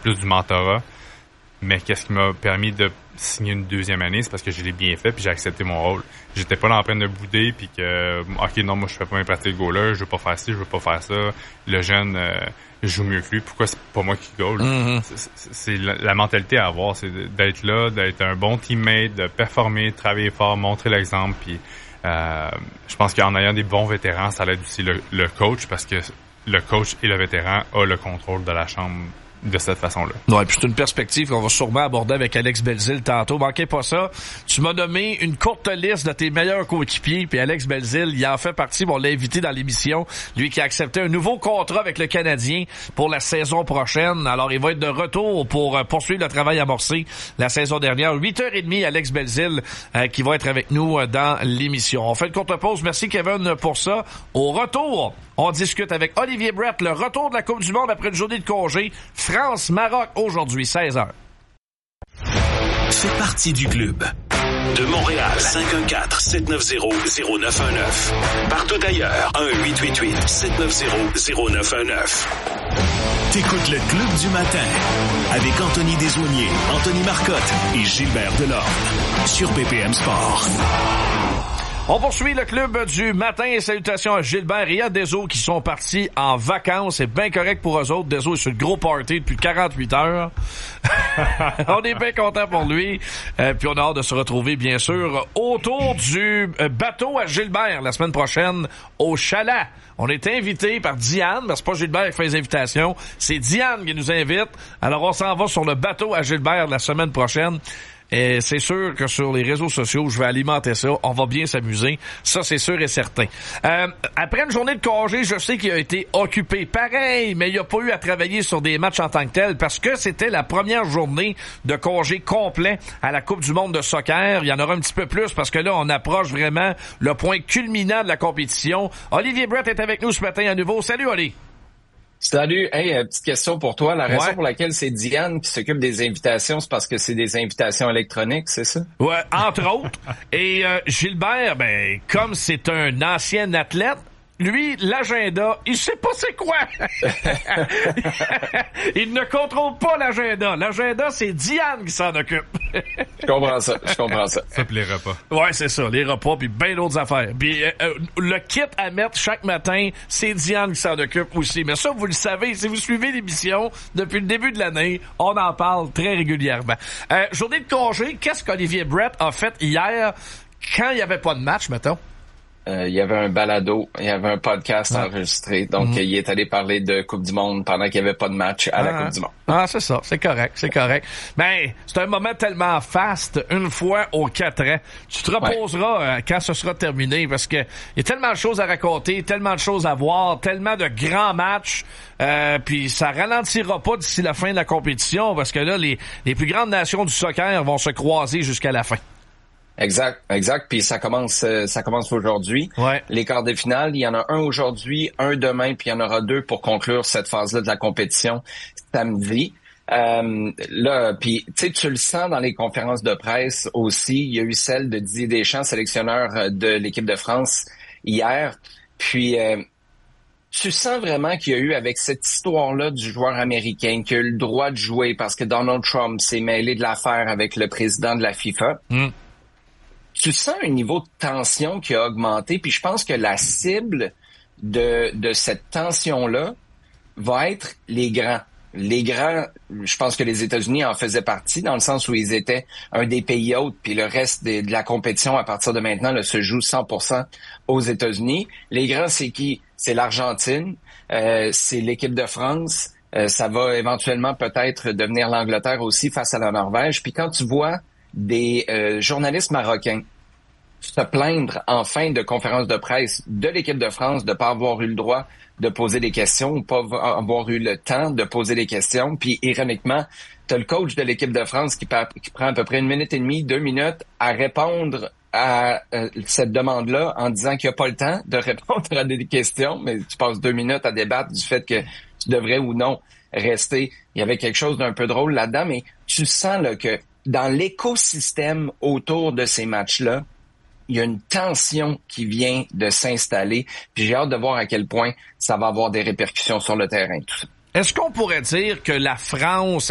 plus du mentorat. Mais qu'est-ce qui m'a permis de signer une deuxième année, c'est parce que je l'ai bien fait puis j'ai accepté mon rôle. J'étais pas là en train de bouder puis que OK, non, moi je fais pas mes pratiques de goaler, je veux pas faire ci, je veux pas faire ça. Le jeune joue mieux que lui, pourquoi c'est pas moi qui goal? C'est la mentalité à avoir, c'est d'être là, d'être un bon teammate, de performer, de travailler fort, montrer l'exemple puis je pense qu'en ayant des bons vétérans, ça aide aussi le coach parce que le coach et le vétéran ont le contrôle de la chambre de cette façon-là. Ouais, puis c'est une perspective qu'on va sûrement aborder avec Alex Belzile tantôt. Manquez pas ça. Tu m'as nommé une courte liste de tes meilleurs coéquipiers, puis Alex Belzile, il en fait partie. On l'a invité dans l'émission. Lui qui a accepté un nouveau contrat avec le Canadien pour la saison prochaine. Alors, il va être de retour pour poursuivre le travail amorcé la saison dernière. 8h30, Alex Belzile qui va être avec nous dans l'émission. On fait une courte pause. Merci, Kevin, pour ça. Au retour, on discute avec Olivier Brett, le retour de la Coupe du Monde après une journée de congé. France-Maroc aujourd'hui, 16h. Fais partie du club. De Montréal, 514-790-0919. Partout ailleurs, 1-888-790-0919. T'écoutes le Club du matin avec Anthony Desaulniers, Anthony Marcotte et Gilbert Delorme sur BPM Sport. On poursuit le club du matin et salutations à Gilbert et à Deso qui sont partis en vacances. C'est bien correct pour eux autres. Deso est sur le gros party depuis 48 heures. On est bien content pour lui. Puis on a hâte de se retrouver, bien sûr, autour du bateau à Gilbert la semaine prochaine au Chalet. On est invité par Diane, parce que c'est pas Gilbert qui fait les invitations, c'est Diane qui nous invite. Alors on s'en va sur le bateau à Gilbert la semaine prochaine. Et c'est sûr que sur les réseaux sociaux, je vais alimenter ça. On va bien s'amuser. Ça, c'est sûr et certain. Après une journée de congé, je sais qu'il a été occupé. Pareil, mais il n'a pas eu à travailler sur des matchs en tant que tel parce que c'était la première journée de congé complet à la Coupe du monde de soccer. Il y en aura un petit peu plus parce que là, on approche vraiment le point culminant de la compétition. Olivier Brett est avec nous ce matin à nouveau. Salut, Oli. Salut. Hey, petite question pour toi. La raison pour laquelle c'est Diane qui s'occupe des invitations, c'est parce que c'est des invitations électroniques, c'est ça? Ouais, entre autres. Et Gilbert, ben, comme c'est un ancien athlète, lui, l'agenda, il sait pas c'est quoi. Il ne contrôle pas l'agenda. L'agenda, c'est Diane qui s'en occupe. Je comprends ça. Ça puis les repas. Ouais, c'est ça, les repas puis bien d'autres affaires. Puis le kit à mettre chaque matin, c'est Diane qui s'en occupe aussi. Mais ça, vous le savez, si vous suivez l'émission depuis le début de l'année, on en parle très régulièrement. Journée de congé, qu'est-ce qu'Olivier Brett a fait hier quand il n'y avait pas de match, mettons? Il y avait un balado, il y avait un podcast enregistré. Donc, il est allé parler de Coupe du monde pendant qu'il n'y avait pas de match à la Coupe du monde. Ah, c'est ça. C'est correct. Ben, c'est un moment tellement faste, une fois aux 4 ans. Tu te reposeras quand ce sera terminé parce que il y a tellement de choses à raconter, tellement de choses à voir, tellement de grands matchs. Puis ça ralentira pas d'ici la fin de la compétition parce que là, les plus grandes nations du soccer vont se croiser jusqu'à la fin. Exact. Puis ça commence aujourd'hui. Ouais. Les quarts de finale, il y en a un aujourd'hui, un demain, puis il y en aura 2 pour conclure cette phase-là de la compétition samedi. Là, puis tu le sens dans les conférences de presse aussi. Il y a eu celle de Didier Deschamps, sélectionneur de l'équipe de France hier. Puis tu sens vraiment qu'il y a eu, avec cette histoire-là du joueur américain, qui a eu le droit de jouer parce que Donald Trump s'est mêlé de l'affaire avec le président de la FIFA. Tu sens un niveau de tension qui a augmenté, puis je pense que la cible de cette tension-là va être les grands. Les grands, je pense que les États-Unis en faisaient partie, dans le sens où ils étaient un des pays hôtes, puis le reste de la compétition, à partir de maintenant, là, se joue 100% aux États-Unis. Les grands, c'est qui? C'est l'Argentine, c'est l'équipe de France, ça va éventuellement peut-être devenir l'Angleterre aussi face à la Norvège. Puis quand tu vois des journalistes marocains se plaindre en fin de conférence de presse de l'équipe de France de pas avoir eu le droit de poser des questions ou pas avoir eu le temps de poser des questions. Puis ironiquement, t'as le coach de l'équipe de France qui prend à peu près 1 minute et demie, 2 minutes à répondre à cette demande-là en disant qu'il n'y a pas le temps de répondre à des questions, mais tu passes 2 minutes à débattre du fait que tu devrais ou non rester. Il y avait quelque chose d'un peu drôle là-dedans, mais tu sens là que dans l'écosystème autour de ces matchs-là, il y a une tension qui vient de s'installer. Puis j'ai hâte de voir à quel point ça va avoir des répercussions sur le terrain, tout ça. Est-ce qu'on pourrait dire que la France